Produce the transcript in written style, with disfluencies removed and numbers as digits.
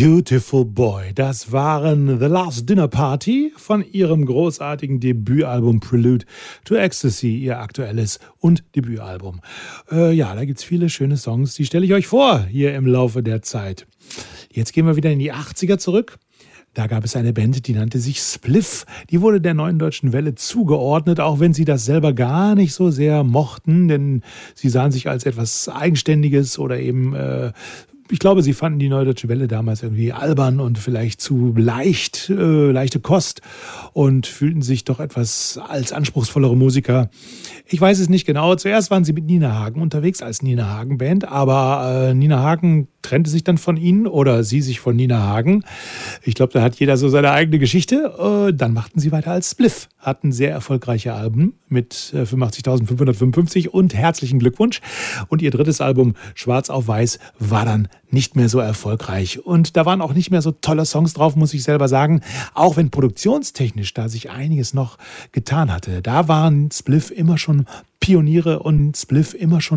Beautiful Boy, das waren The Last Dinner Party von ihrem großartigen Debütalbum Prelude to Ecstasy, ihr aktuelles und Debütalbum. Ja, da gibt's viele schöne Songs, die stelle ich euch vor hier im Laufe der Zeit. Jetzt gehen wir wieder in die 80er zurück. Da gab es eine Band, die nannte sich Spliff. Die wurde der Neuen Deutschen Welle zugeordnet, auch wenn sie das selber gar nicht so sehr mochten, denn sie sahen sich als etwas Eigenständiges oder eben ich glaube, sie fanden die Neue Deutsche Welle damals irgendwie albern und vielleicht zu leichte Kost und fühlten sich doch etwas als anspruchsvollere Musiker. Ich weiß es nicht genau. Zuerst waren sie mit Nina Hagen unterwegs als Nina Hagen Band, aber Nina Hagen trennte sich dann von ihnen oder sie sich von Nina Hagen. Ich glaube, da hat jeder so seine eigene Geschichte. Dann machten sie weiter als Spliff, hatten sehr erfolgreiche Alben mit 85.555 und herzlichen Glückwunsch. Und ihr drittes Album Schwarz auf Weiß war dann nicht mehr so erfolgreich. Und da waren auch nicht mehr so tolle Songs drauf, muss ich selber sagen. Auch wenn produktionstechnisch da sich einiges noch getan hatte. Da waren Spliff immer schon Pioniere und Spliff immer schon